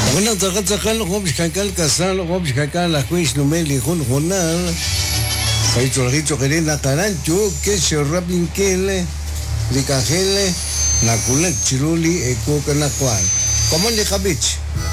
Bueno, takan lo hobs kakal kasal lo hobs kakal la quiz numeli hun honal. Rito querenda tarancho que se rapin kele likajele na kulak chiruli eko kana kwal. ¿Cómo le kabich?